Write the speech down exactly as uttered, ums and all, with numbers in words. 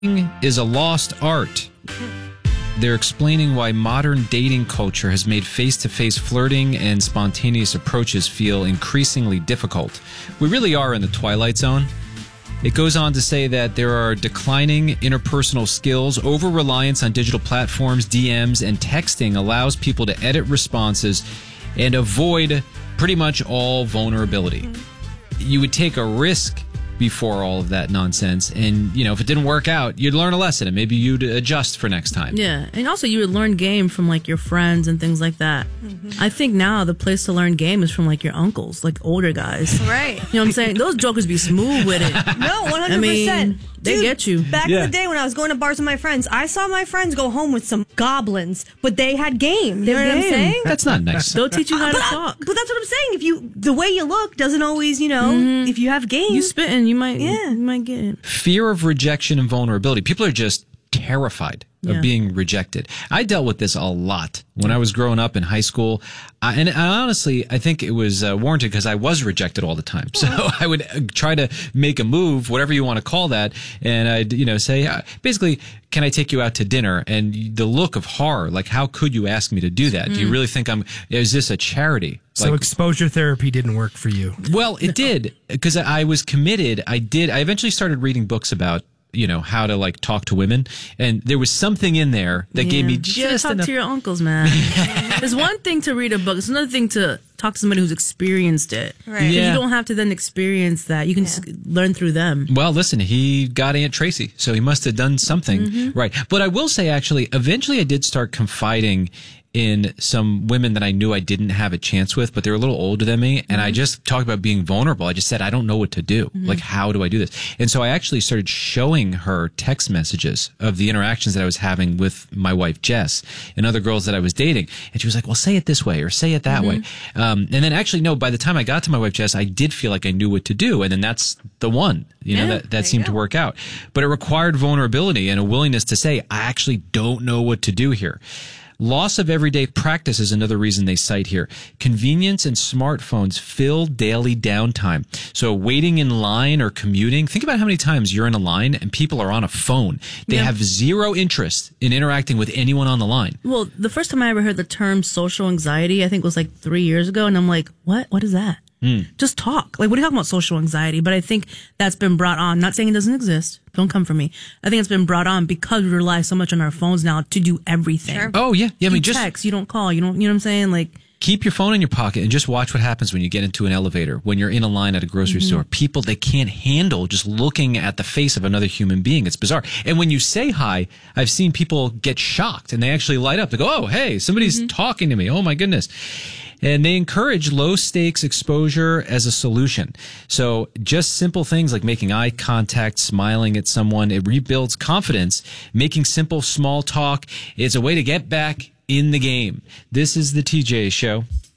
is a lost art. They're explaining why modern dating culture has made face-to-face flirting and spontaneous approaches feel increasingly difficult. We really are in the twilight zone. It goes on to say that there are declining interpersonal skills, over-reliance on digital platforms, D Ms, and texting allows people to edit responses and avoid pretty much all vulnerability. You would take a risk before all of that nonsense, and you know, if it didn't work out, you'd learn a lesson and maybe you'd adjust for next time. Yeah, and also you would learn game from like your friends and things like that. Mm-hmm. I think now the place to learn game is from like your uncles, like older guys. Right. You know what I'm saying? Those jokers be smooth with it. No, one hundred percent. I mean, they Dude, get you. Back yeah. in the day when I was going to bars with my friends, I saw my friends go home with some goblins, but they had game. You know what I'm saying? That's not nice. They'll teach you how Uh, to but, I- talk. but that's what I'm saying. If you, the way you look doesn't always, you know, Mhm. if you have game. You spitting, you might, Yeah. you might get it. Fear of rejection and vulnerability. People are just terrified of Yeah. being rejected. I dealt with this a lot when I was growing up in high school. I, and I honestly, I think it was uh, warranted because I was rejected all the time. So I would uh, try to make a move, whatever you want to call that. And I'd, you know, say, uh, basically, can I take you out to dinner? And the look of horror, like, how could you ask me to do that? Mm. Do you really think I'm, is this a charity? So like, exposure therapy didn't work for you. Well, it did because I was committed. I did. I eventually started reading books about, you know, how to like talk to women. And there was something in there that Yeah. gave me You should just talk enough. to your uncles, man. It's one thing to read a book. It's another thing to talk to somebody who's experienced it. Right. Yeah. You don't have to then experience that. You can just learn through them. Well, listen, he got Aunt Tracy, so he must have done something Mm-hmm. right. But I will say, actually, eventually I did start confiding in some women that I knew I didn't have a chance with, but they were a little older than me. And Mm-hmm. I just talked about being vulnerable. I just said, I don't know what to do. Mm-hmm. Like, how do I do this? And so I actually started showing her text messages of the interactions that I was having with my wife, Jess, and other girls that I was dating. And she was like, well, say it this way or say it that Mm-hmm. way. Um, and then actually, no, by the time I got to my wife, Jess, I did feel like I knew what to do. And then that's the one, you know, Yeah, that, that seemed to work out. But it required vulnerability and a willingness to say, I actually don't know what to do here. Loss of everyday practice is another reason they cite here. Convenience and smartphones fill daily downtime. So waiting in line or commuting, think about how many times you're in a line and people are on a phone. They Yeah. have zero interest in interacting with anyone on the line. Well, the first time I ever heard the term social anxiety, I think was like three years ago. And I'm like, what? What is that? Mm. Just talk. Like, what are you talking about social anxiety? But I think that's been brought on. Not saying it doesn't exist. Don't come for me. I think it's been brought on because we rely so much on our phones now to do everything. Sure. Oh, yeah. Yeah, I You mean, just text, you don't call, you don't, you know what I'm saying? Like, keep your phone in your pocket and just watch what happens when you get into an elevator, when you're in a line at a grocery Mm-hmm. store. People, they can't handle just looking at the face of another human being. It's bizarre. And when you say hi, I've seen people get shocked and they actually light up. They go, oh, hey, somebody's Mm-hmm. talking to me. Oh, my goodness. And they encourage low stakes exposure as a solution. So just simple things like making eye contact, smiling at someone, it rebuilds confidence. Making simple small talk is a way to get back in the game. This is the T J Show.